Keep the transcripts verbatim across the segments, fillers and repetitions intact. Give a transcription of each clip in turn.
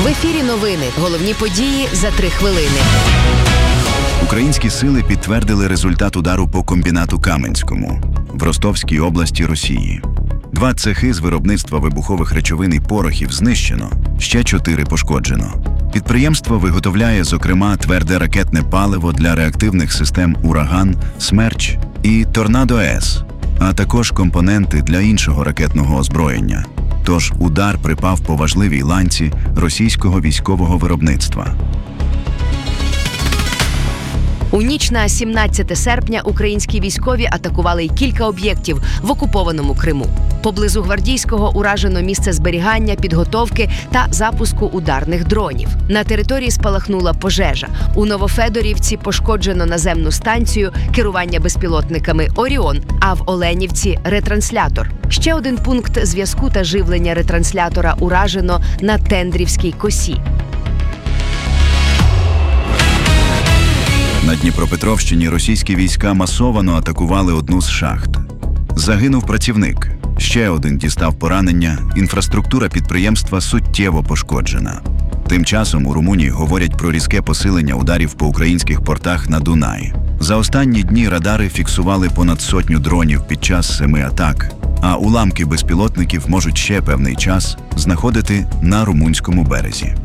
В ефірі новини. Головні події за три хвилини. Українські сили підтвердили результат удару по комбінату Каменському в Ростовській області Росії. Два цехи з виробництва вибухових речовин і порохів знищено, ще чотири пошкоджено. Підприємство виготовляє, зокрема, тверде ракетне паливо для реактивних систем «Ураган», «Смерч» і «Торнадо-С», а також компоненти для іншого ракетного озброєння. Тож удар припав по важливій ланці російського військового виробництва. У ніч на сімнадцяте серпня українські військові атакували й кілька об'єктів в окупованому Криму. Поблизу Гвардійського уражено місце зберігання, підготовки та запуску ударних дронів. На території спалахнула пожежа. У Новофедорівці пошкоджено наземну станцію керування безпілотниками «Оріон», а в Оленівці – ретранслятор. Ще один пункт зв'язку та живлення ретранслятора уражено на Тендрівській косі. На Дніпропетровщині російські війська масовано атакували одну з шахт. Загинув працівник. Ще один дістав поранення. Інфраструктура підприємства суттєво пошкоджена. Тим часом у Румунії говорять про різке посилення ударів по українських портах на Дунаї. За останні дні радари фіксували понад сотню дронів під час семи атак, а уламки безпілотників можуть ще певний час знаходити на румунському березі.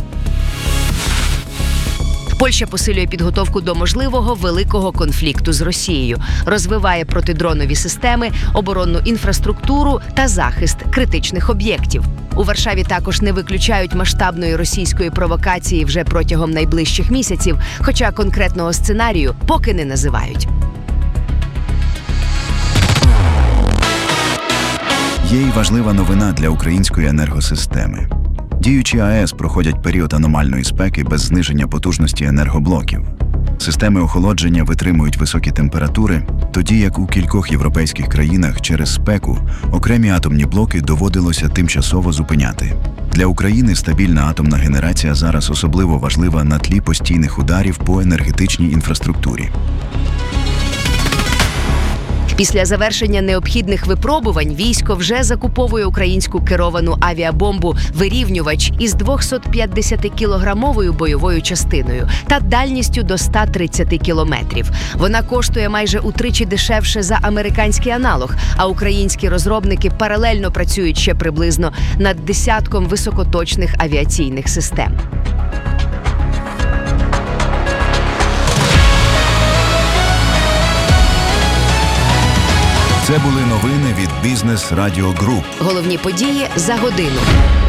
Польща посилює підготовку до можливого великого конфлікту з Росією, розвиває протидронові системи, оборонну інфраструктуру та захист критичних об'єктів. У Варшаві також не виключають масштабної російської провокації вже протягом найближчих місяців, хоча конкретного сценарію поки не називають. Є й важлива новина для української енергосистеми. Діючі АЕС проходять період аномальної спеки без зниження потужності енергоблоків. Системи охолодження витримують високі температури, тоді як у кількох європейських країнах через спеку окремі атомні блоки доводилося тимчасово зупиняти. Для України стабільна атомна генерація зараз особливо важлива на тлі постійних ударів по енергетичній інфраструктурі. Після завершення необхідних випробувань військо вже закуповує українську керовану авіабомбу «Вирівнювач» із двохсотп'ятдесятикілограмовою бойовою частиною та дальністю до ста тридцяти кілометрів. Вона коштує майже утричі дешевше за американський аналог, а українські розробники паралельно працюють ще приблизно над десятком високоточних авіаційних систем. Це були новини від Бізнес Радіо Груп. Головні події за годину.